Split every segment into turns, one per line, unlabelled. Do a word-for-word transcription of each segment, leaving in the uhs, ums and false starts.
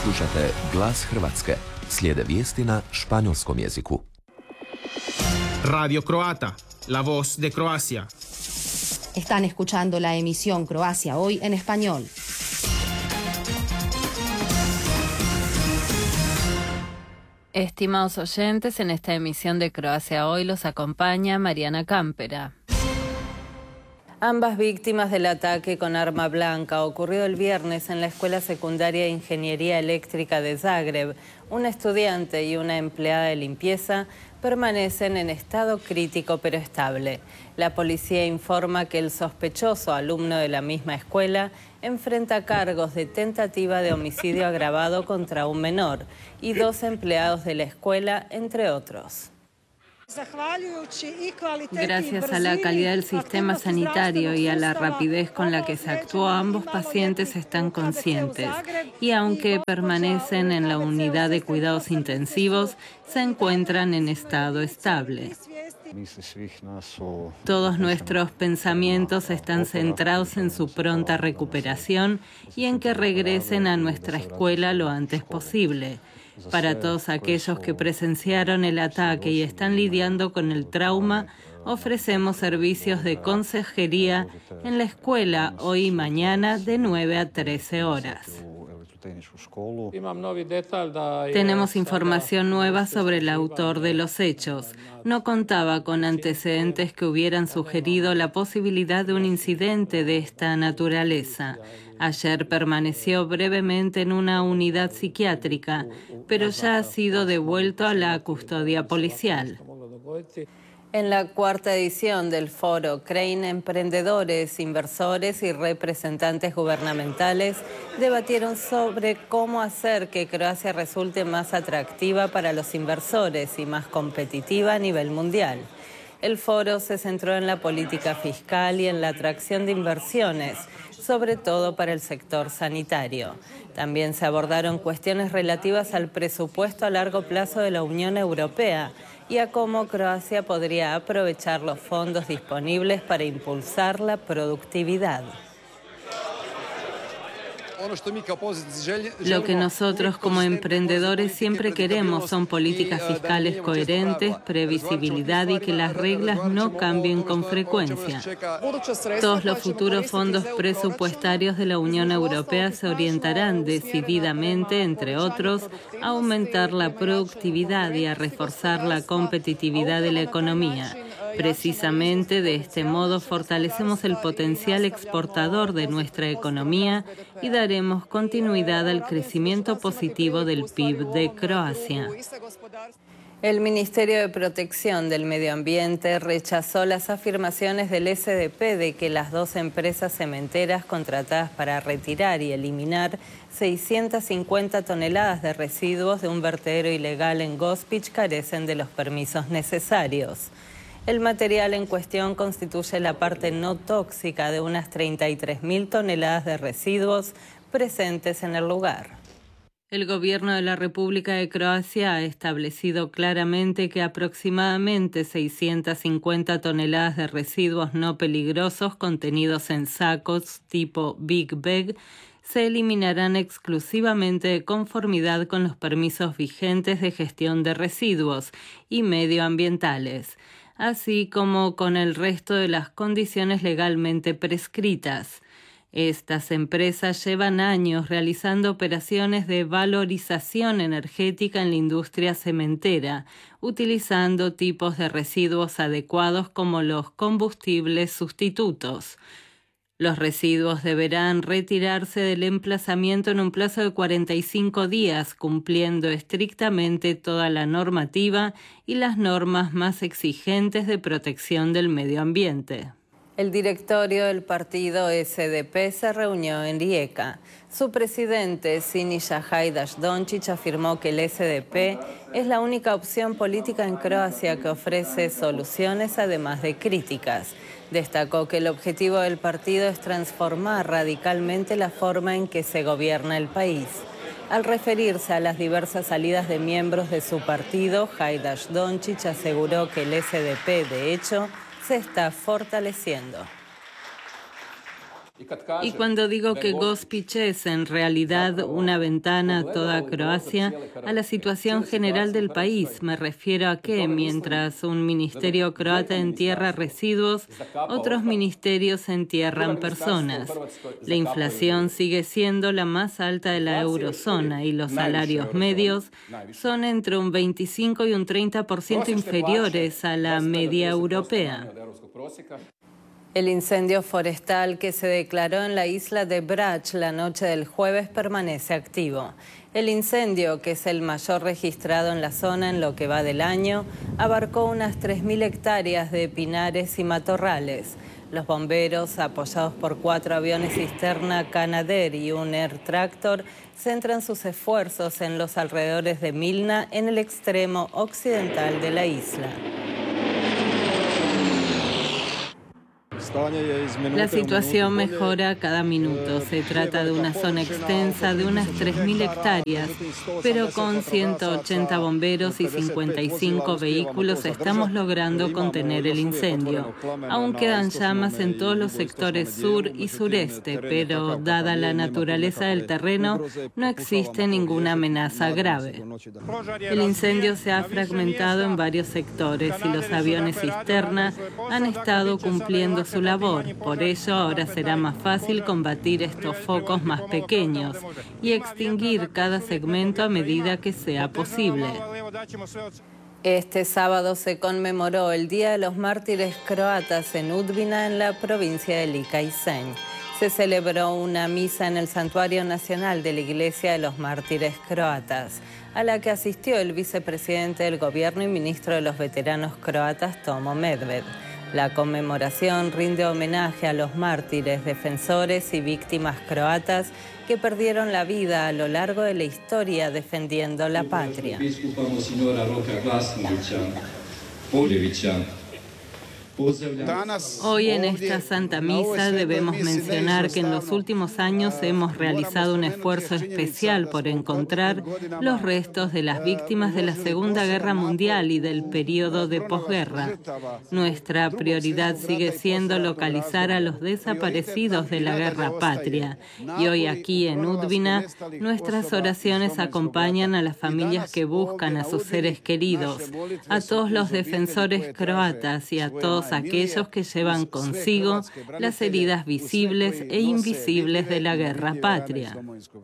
Slušate Glas Hrvatske. Slijede vijesti na španjolskom jeziku.
Radio Croata, la voz de Croacia.
Están escuchando la emisión Croacia Hoy en español.
Estimados oyentes, en esta emisión de Croacia Hoy los acompaña Mariana Cámpera. Ambas víctimas del ataque con arma blanca ocurrido el viernes en la Escuela Secundaria de Ingeniería Eléctrica de Zagreb, una estudiante y una empleada de limpieza permanecen en estado crítico pero estable. La policía informa que el sospechoso, alumno de la misma escuela, enfrenta cargos de tentativa de homicidio agravado contra un menor y dos empleados de la escuela, entre otros. Gracias a la calidad del sistema sanitario y a la rapidez con la que se actuó, ambos pacientes están conscientes y aunque permanecen en la unidad de cuidados intensivos, se encuentran en estado estable. Todos nuestros pensamientos están centrados en su pronta recuperación y en que regresen a nuestra escuela lo antes posible. Para todos aquellos que presenciaron el ataque y están lidiando con el trauma, ofrecemos servicios de consejería en la escuela hoy y mañana de nueve a trece horas. Tenemos información nueva sobre el autor de los hechos. No contaba con antecedentes que hubieran sugerido la posibilidad de un incidente de esta naturaleza. Ayer permaneció brevemente en una unidad psiquiátrica, pero ya ha sido devuelto a la custodia policial. En la cuarta edición del foro Crane, emprendedores, inversores y representantes gubernamentales debatieron sobre cómo hacer que Croacia resulte más atractiva para los inversores y más competitiva a nivel mundial. El foro se centró en la política fiscal y en la atracción de inversiones, sobre todo para el sector sanitario. También se abordaron cuestiones relativas al presupuesto a largo plazo de la Unión Europea y a cómo Croacia podría aprovechar los fondos disponibles para impulsar la productividad. Lo que nosotros como emprendedores siempre queremos son políticas fiscales coherentes, previsibilidad y que las reglas no cambien con frecuencia. Todos los futuros fondos presupuestarios de la Unión Europea se orientarán decididamente, entre otros, a aumentar la productividad y a reforzar la competitividad de la economía. Precisamente de este modo fortalecemos el potencial exportador de nuestra economía y daremos continuidad al crecimiento positivo del P I B de Croacia. El Ministerio de Protección del Medio Ambiente rechazó las afirmaciones del S D P de que las dos empresas cementeras contratadas para retirar y eliminar seiscientas cincuenta toneladas de residuos de un vertedero ilegal en Gospić carecen de los permisos necesarios. El material en cuestión constituye la parte no tóxica de unas treinta y tres mil toneladas de residuos presentes en el lugar. El gobierno de la República de Croacia ha establecido claramente que aproximadamente seiscientas cincuenta toneladas de residuos no peligrosos contenidos en sacos tipo Big Bag se eliminarán exclusivamente de conformidad con los permisos vigentes de gestión de residuos y medioambientales, así como con el resto de las condiciones legalmente prescritas. Estas empresas llevan años realizando operaciones de valorización energética en la industria cementera, utilizando tipos de residuos adecuados como los combustibles sustitutos. Los residuos deberán retirarse del emplazamiento en un plazo de cuarenta y cinco días, cumpliendo estrictamente toda la normativa y las normas más exigentes de protección del medio ambiente. El directorio del partido S D P se reunió en Rijeka. Su presidente, Sinisa Hajdaš-Dončić, afirmó que el S D P es la única opción política en Croacia que ofrece soluciones además de críticas. Destacó que el objetivo del partido es transformar radicalmente la forma en que se gobierna el país. Al referirse a las diversas salidas de miembros de su partido, Hajdaš-Dončić aseguró que el S D P, de hecho, se está fortaleciendo. Y cuando digo que Gospić es en realidad una ventana a toda Croacia, a la situación general del país, me refiero a que mientras un ministerio croata entierra residuos, otros ministerios entierran personas. La inflación sigue siendo la más alta de la eurozona y los salarios medios son entre un veinticinco y un treinta por ciento inferiores a la media europea. El incendio forestal que se declaró en la isla de Brač la noche del jueves permanece activo. El incendio, que es el mayor registrado en la zona en lo que va del año, abarcó unas tres mil hectáreas de pinares y matorrales. Los bomberos, apoyados por cuatro aviones cisterna Canadair y un Air Tractor, centran sus esfuerzos en los alrededores de Milna, en el extremo occidental de la isla. La situación mejora cada minuto. Se trata de una zona extensa de unas tres mil hectáreas, pero con ciento ochenta bomberos y cincuenta y cinco vehículos estamos logrando contener el incendio. Aún quedan llamas en todos los sectores sur y sureste, pero dada la naturaleza del terreno, no existe ninguna amenaza grave. El incendio se ha fragmentado en varios sectores y los aviones cisterna han estado cumpliendo su labor. Por ello, ahora será más fácil combatir estos focos más pequeños y extinguir cada segmento a medida que sea posible. Este sábado se conmemoró el Día de los Mártires Croatas en Udbina, en la provincia de Lika y Senj. Se celebró una misa en el Santuario Nacional de la Iglesia de los Mártires Croatas, a la que asistió el vicepresidente del gobierno y ministro de los veteranos croatas, Tomo Medved. La conmemoración rinde homenaje a los mártires, defensores y víctimas croatas que perdieron la vida a lo largo de la historia defendiendo la patria. Hoy en esta Santa Misa debemos mencionar que en los últimos años hemos realizado un esfuerzo especial por encontrar los restos de las víctimas de la Segunda Guerra Mundial y del periodo de posguerra. Nuestra prioridad sigue siendo localizar a los desaparecidos de la guerra patria. Y hoy aquí en Udbina, nuestras oraciones acompañan a las familias que buscan a sus seres queridos, a todos los defensores croatas y a todos aquellos que llevan consigo las heridas visibles e invisibles de la guerra patria.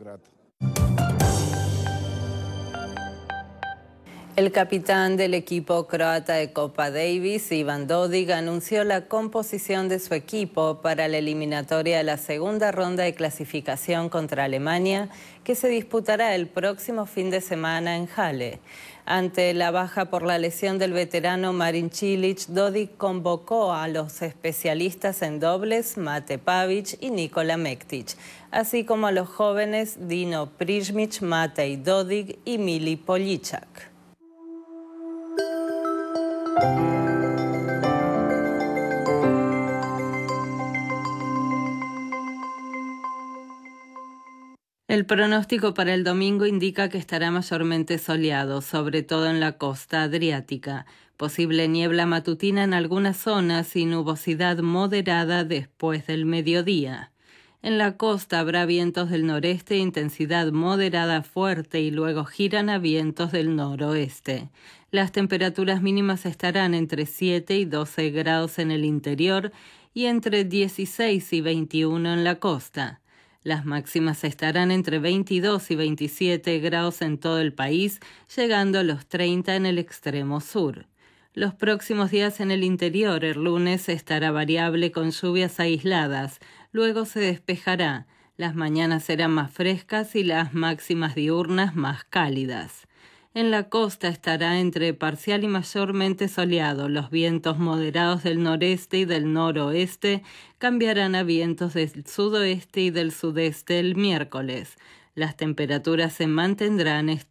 El capitán del equipo croata de Copa Davis, Ivan Dodig, anunció la composición de su equipo para la eliminatoria de la segunda ronda de clasificación contra Alemania, que se disputará el próximo fin de semana en Halle. Ante la baja por la lesión del veterano Marin Cilic, Dodig convocó a los especialistas en dobles Mate Pavic y Nikola Mektic, así como a los jóvenes Dino Prizmic, Matej Dodig y Mili Poljičak. El pronóstico para el domingo indica que estará mayormente soleado, sobre todo en la costa adriática. Posible niebla matutina en algunas zonas y nubosidad moderada después del mediodía. En la costa habrá vientos del noreste de intensidad moderada fuerte y luego giran a vientos del noroeste. Las temperaturas mínimas estarán entre siete y doce grados en el interior y entre dieciséis y veintiuno en la costa. Las máximas estarán entre veintidós y veintisiete grados en todo el país, llegando a los treinta en el extremo sur. Los próximos días en el interior, el lunes estará variable con lluvias aisladas, luego se despejará, las mañanas serán más frescas y las máximas diurnas más cálidas. En la costa estará entre parcial y mayormente soleado. Los vientos moderados del noreste y del noroeste cambiarán a vientos del sudoeste y del sudeste el miércoles. Las temperaturas se mantendrán estables.